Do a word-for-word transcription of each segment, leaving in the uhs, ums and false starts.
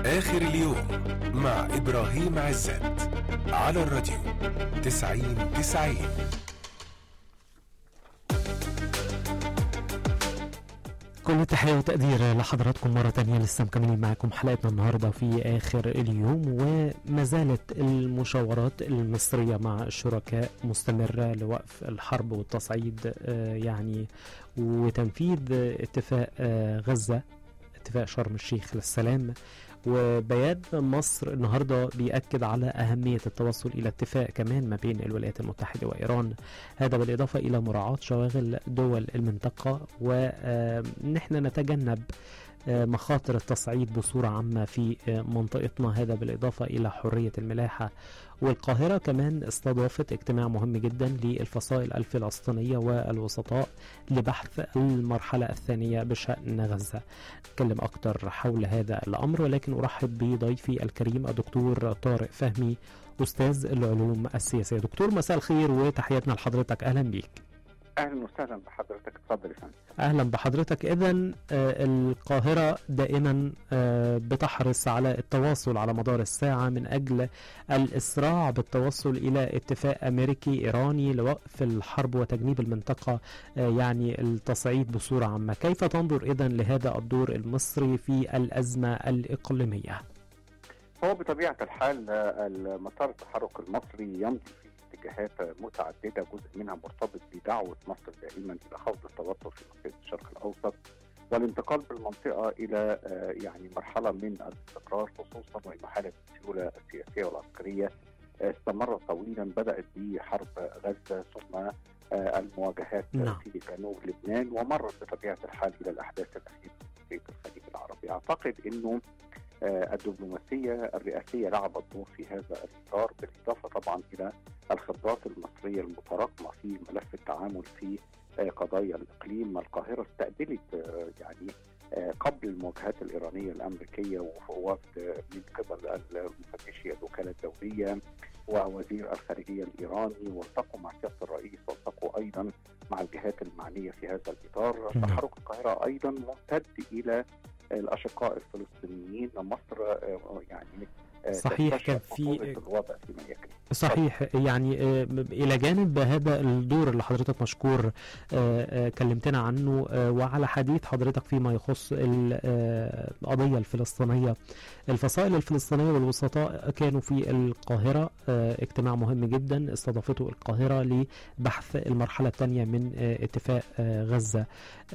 آخر اليوم مع إبراهيم عزت على الراديو تسعين تسعين. كل التحية وتقدير لحضراتكم مرة تانية. لسه مكملين معاكم حلقتنا النهاردة في آخر اليوم، وما زالت المشاورات المصرية مع الشركاء مستمرة لوقف الحرب والتصعيد يعني وتنفيذ اتفاق غزة، اتفاق شرم الشيخ للسلام. وبيان مصر النهاردة بيأكد على أهمية التوصل إلى اتفاق كمان ما بين الولايات المتحدة وإيران، هذا بالإضافة إلى مراعاة شواغل دول المنطقة ونحن نتجنب مخاطر التصعيد بصورة عامة في منطقتنا، هذا بالإضافة إلى حرية الملاحة. والقاهرة كمان استضافت اجتماع مهم جدا للفصائل الفلسطينية والوسطاء لبحث المرحلة الثانية بشأن غزة. نتكلم أكتر حول هذا الأمر، ولكن أرحب بضيفي الكريم الدكتور طارق فهمي أستاذ العلوم السياسية. دكتور مساء الخير وتحياتنا لحضرتك، أهلا بيك. اهلا وسهلا بحضرتك، اتفضل يا فندم. اهلا بحضرتك. اذا القاهره دائما بتحرص على التواصل على مدار الساعه من اجل الاسراع بالتوصل الى اتفاق امريكي ايراني لوقف الحرب وتجنيب المنطقه يعني التصعيد بصوره عامه. كيف تنظر اذا لهذا الدور المصري في الازمه الاقليميه؟ هو بطبيعه الحال مسار التحرك المصري يمضي في اتجاهات متعدده، جزء منها مرتبط بدعوه مصر دائما الى خوض التوتر في منطقه الشرق الاوسط والانتقال بالمنطقه الى يعني مرحله من الاستقرار، خصوصا وان حاله السيوله السياسيه والعسكريه استمرت طويلا، بدات بحرب غزه ثم المواجهات نعم. في جنوب لبنان، ومرت بطبيعه الحال الى الاحداث الاخيره في الخليج العربي. اعتقد انه الدبلوماسيه الرئاسيه لعبت دور في هذا الاطار، بالاضافه طبعا الى الخبرات المصريه المتراكمه في ملف التعامل في قضايا الاقليم. القاهره استقبلت يعني قبل المواجهات الايرانيه الامريكيه وفد من قبل المفتشيه الوكاله الدوليه ووزير الخارجيه الايراني، والتقوا مع سياده الرئيس والتقوا ايضا مع الجهات المعنيه في هذا الاطار. تحرك القاهره ايضا ممتد الى الاشقاء الفلسطينيين. مصر يعني صحيح كان في الوضع فيما يجري. صحيح يعني الى جانب هذا الدور اللي حضرتك مشكور كلمتنا عنه، وعلى حديث حضرتك فيما يخص القضيه الفلسطينيه، الفصائل الفلسطينيه والوسطاء كانوا في القاهره، اجتماع مهم جدا استضافته القاهره لبحث المرحله الثانيه من اتفاق غزه.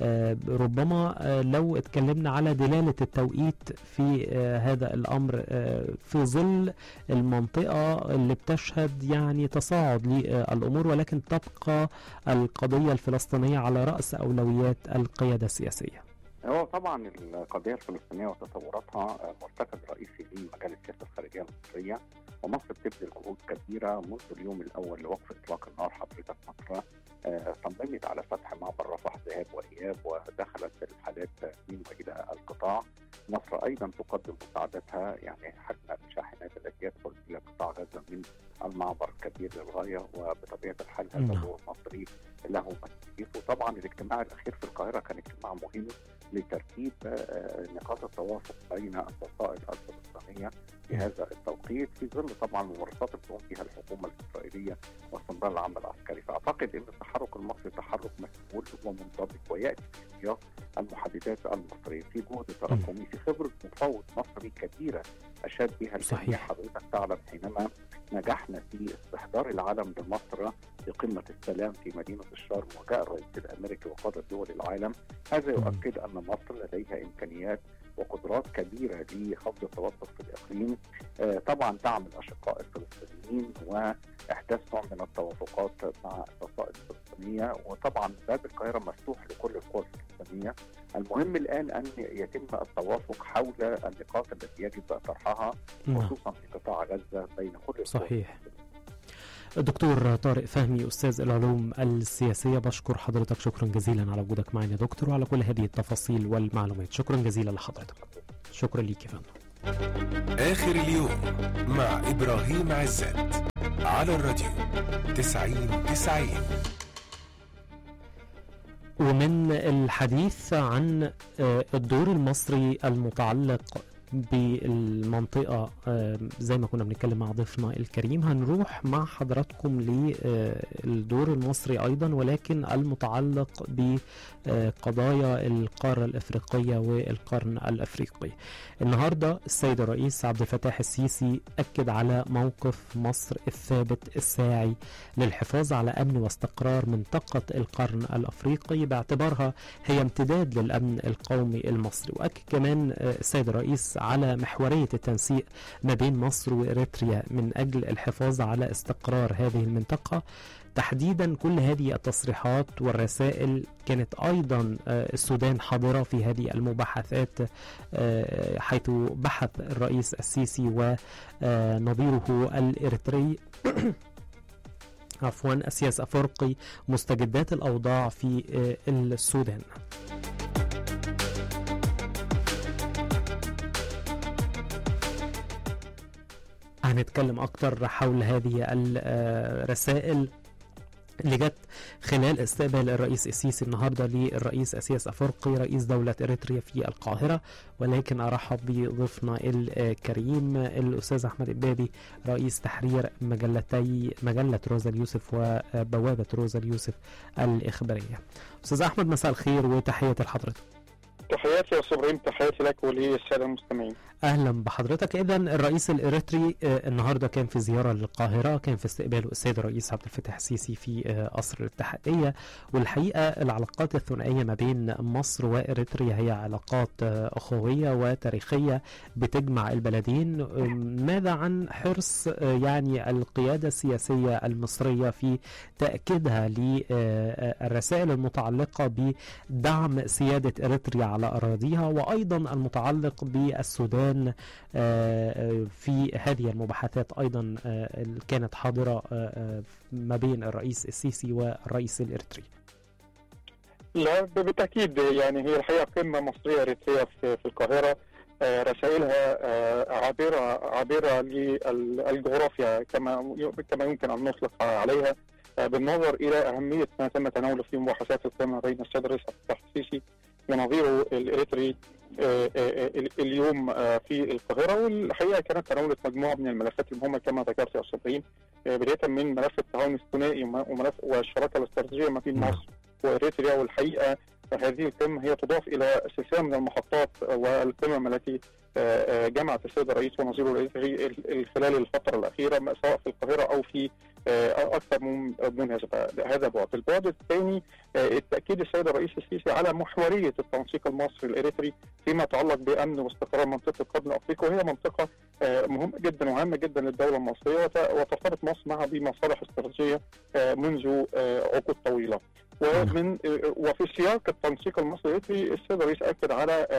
ربما لو اتكلمنا على دلاله التوقيت في هذا الامر في ظل المنطقة اللي بتشهد يعني تصاعد للأمور، ولكن تبقى القضية الفلسطينية على رأس أولويات القيادة السياسية. هو طبعا القضية الفلسطينية وتطوراتها مرتكز رئيسي لمجال السياسة الخارجية المصرية، ومصر بتبذل جهود كبيرة منذ اليوم الأول لوقف إطلاق النار. حضرتك مصر صممت على فتح معبر رفح ذهاب وإياب ودخلت الحالات من وإلى القطاع. مصر أيضا تقدم مساعدتها، يعني حجم الشاحنات التي يدخل إلى قطاع غزة من المعبر كبير للغاية، وبطبيعة الحال هذا دور مصري له مسؤوليته. وطبعا الاجتماع الأخير في القاهرة كان اجتماع مهم لترتيب نقاط التوافق بين الفصائل الفلسطينية في هذا التوقيت، في ظل طبعا الممارسات اللي تقوم بها الحكومة الإسرائيلية واستمرار العمل العسكري. فأعتقد أن التحرك المصري تحرك مسؤول ومنضبط ويأتي في سياق المحددات المصرية، في جهد تراكمي، في خبرة مفوض مصري كبيرة أشاد بها الجميع. حضرتك تعلم حينما نجحنا في استحضار العالم لمصر لقمة السلام في مدينة الشرم وجاء الرئيس الأمريكي وقادة دول العالم، هذا يؤكد أن مصر لديها إمكانيات وقدرات كبيرة لخفض التوتر في الإقليم. آه طبعا دعم الأشقاء الفلسطينيين وإحداث نوع من التوافقات مع الفصائل الفلسطينية، وطبعا باب القاهرة مفتوح لكل القوى الفلسطينية. المهم الآن أن يتم التوافق حول النقاط التي يجب طرحها خصوصا في قطاع غزة بين كل صحيح. دكتور طارق فهمي أستاذ العلوم السياسية، بشكر حضرتك شكرا جزيلا على وجودك معنا يا دكتور وعلى كل هذه التفاصيل والمعلومات. شكرا جزيلا لحضرتك. شكرا ليك يا فندم. آخر اليوم مع إبراهيم عزت على الراديو تسعين تسعين. ومن الحديث عن الدور المصري المتعلق بالمنطقة زي ما كنا بنتكلم مع ضيفنا الكريم. هنروح مع حضراتكم للدور المصري أيضا، ولكن المتعلق بقضايا القارة الأفريقية والقرن الأفريقي. النهاردة السيد الرئيس عبد الفتاح السيسي أكد على موقف مصر الثابت الساعي للحفاظ على أمن واستقرار منطقة القرن الأفريقي باعتبارها هي امتداد للأمن القومي المصري. وأكد كمان السيد الرئيس على محورية التنسيق ما بين مصر وإريتريا من أجل الحفاظ على استقرار هذه المنطقة. تحديدا كل هذه التصريحات والرسائل كانت أيضا السودان حاضرة في هذه المباحثات، حيث بحث الرئيس السيسي ونظيره الإريتري عفوا السياس أفريقي مستجدات الأوضاع في السودان. هنتكلم أكتر حول هذه الرسائل اللي جت خلال استقبال الرئيس السيسي النهارده للرئيس السياس أفريقي رئيس دولة إريتريا في القاهرة. ولكن أرحب بضيفنا الكريم الأستاذ أحمد إمبابي رئيس تحرير مجلتي مجلة روزا اليوسف وبوابة روزا اليوسف الإخبارية. أستاذ أحمد مساء الخير وتحياتي لحضرتك. تحياتي يا أستاذ إبراهيم، تحياتي لك وللسادة المستمعين. اهلا بحضرتك. اذا الرئيس الاريتري النهارده كان في زياره للقاهره، كان في استقباله السيد الرئيس عبد الفتاح السيسي في قصر الاتحاديه. والحقيقه العلاقات الثنائيه ما بين مصر واريتريا هي علاقات اخويه وتاريخيه بتجمع البلدين. ماذا عن حرص يعني القياده السياسيه المصريه في تاكيدها للرسائل المتعلقه بدعم سياده اريتريا على اراضيها، وايضا المتعلق بالسودان في هذه المباحثات أيضا كانت حاضرة ما بين الرئيس السيسي والرئيس الإريتري؟ لا بالتأكيد، يعني هي الحقيقة قمة مصرية إريترية في القاهرة، رسائلها عابرة عابرة للجغرافيا كما كما يمكن أن نطلق عليها، بالنظر إلى أهمية ما تم تناوله في مباحثات القمة بين السيد الرئيس عبد الفتاح السيسي ونظيره الإريتري اليوم في القاهرة. والحقيقة كانت تناولت مجموعة من الملفات المهمة كما ذكرت يا أستاذ إبراهيم، بداية من ملف التعاون الثنائي وملف والشراكة الاستراتيجية ما بين مصر وإريتريا. والحقيقة هذه القمة هي تضاف إلى سلسلة من المحطات والقمم التي جمعت السيد الرئيس ونظيره الإريتري خلال الفترة الأخيرة سواء في القاهرة أو في أكثر من مناسبة. هذا بعد. البعد الثاني التأكيد السيد الرئيس السيسي على محورية التنسيق المصري الإريتري فيما يتعلق بأمن واستقرار منطقة القرن الأفريقي، وهي منطقة مهمة جدا وهامة جدا للدولة المصرية، وترتبط مصر معها بمصالح استراتيجية منذ عقود طويلة. ومن وفي سياق التنسيق المصري الإريتري السيد الرئيس أكد على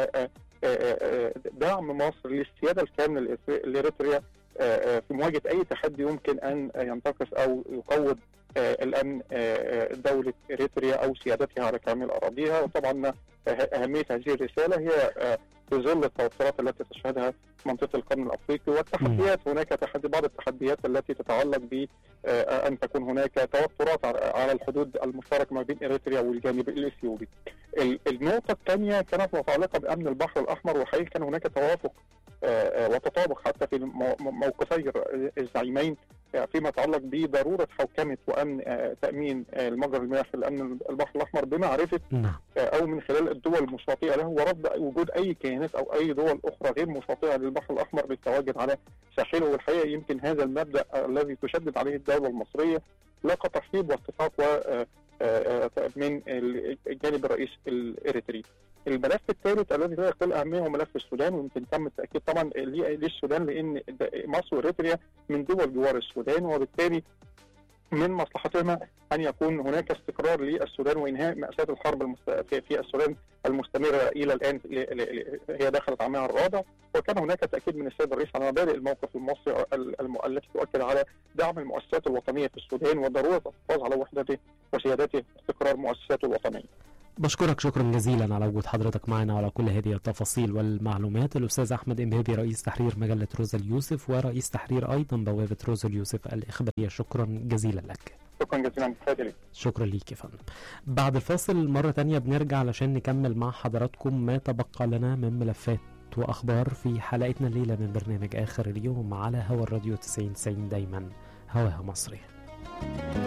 دعم مصر للسيادة الكاملة الإريترية في مواجهة أي تحدي يمكن أن ينتقص أو يقوض الأمن دولة إريتريا أو سيادتها على كامل أراضيها. وطبعا أهمية هذه الرسالة هي في ظل التوترات التي تشهدها منطقة القرن الأفريقي والتحديات. هناك تحدي بعض التحديات التي تتعلق بأن تكون هناك توترات على الحدود المشتركة ما بين إريتريا والجانب الإثيوبي. النقطة الثانية كانت متعلقة بأمن البحر الأحمر، وحقيقة كان هناك توافق وتطابق حتى في موقفي الزعيمين فيما يتعلق بضرورة حوكمة وأمن تأمين المجرى المياه في الأمن البحر الأحمر بمعرفة أو من خلال الدول المشاطئة له، ورد وجود أي كيانات أو أي دول أخرى غير مشاطئة للبحر الأحمر للتواجد على ساحله. والحقيقة يمكن هذا المبدأ الذي تشدد عليه الدولة المصرية لاقى ترحيب واتفاق من الجانب الرئيس الإريتري. الملف الثالث الذي لا يقل أهمية هو ملف السودان، ويمكن تم التأكيد طبعا للسودان لأن مصر وإريتريا من دول جوار السودان، وبالتالي من مصلحتهما أن يكون هناك استقرار للسودان وإنهاء مأساة الحرب في السودان المستمرة إلى الآن، هي دخلت عامها الرابع. وكان هناك تأكيد من السيد الرئيس على مبادئ الموقف المصري التي تؤكد على دعم المؤسسات الوطنية في السودان وضرورة الحفاظ على وحدته وسيادته واستقرار مؤسساته الوطنية. بشكرك شكرا جزيلا على وجود حضرتك معنا وعلى كل هذه التفاصيل والمعلومات. الأستاذ أحمد إمبابي رئيس تحرير مجلة روزا اليوسف ورئيس تحرير أيضا بوابة روزا اليوسف الإخبارية، شكرا جزيلا لك. شكرا جزيلا لك. شكرا ليك يا فندم. بعد الفاصل مرة تانية بنرجع علشان نكمل مع حضراتكم ما تبقى لنا من ملفات وأخبار في حلقتنا الليلة من برنامج آخر اليوم على هوا الراديو تسعين تسعين، دايما هواها مصري.